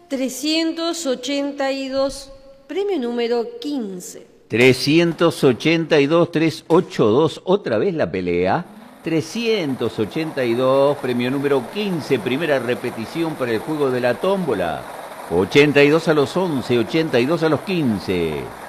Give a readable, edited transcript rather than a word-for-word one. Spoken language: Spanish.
382, premio número 15. 382, 382, otra vez la pelea. 382, premio número 15, primera repetición para el juego de la tómbola. 82 a los 11, 82 a los 15.